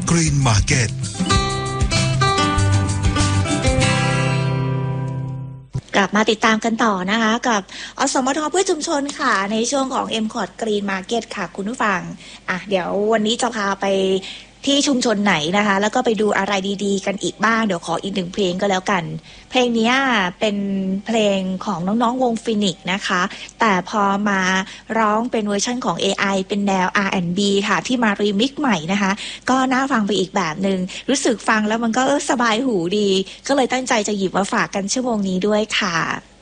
Green Market กลับมาติดตามกันต่อนะคะกับอสมทเพื่อชุมชนค่ะในช่วงของ M-Cot Green Market ค่ะคุณผู้ฟังเดี๋ยววันนี้จะพาไปที่ชุมชนไหนนะคะแล้วก็ไปดูอะไรดีๆกันอีกบ้างเดี๋ยวขออีกหนึ่งเพลงก็แล้วกันเพลงนี้เป็นเพลงของน้องๆวงฟินิกนะคะแต่พอมาร้องเป็นเวอร์ชันของ AI เป็นแนว R&B ค่ะที่มารีมิกซ์ใหม่นะคะก็น่าฟังไปอีกแบบนึงรู้สึกฟังแล้วมันก็สบายหูดีก็เลยตั้งใจจะหยิบมาฝากกันชั่วโมงนี้ด้วยค่ะ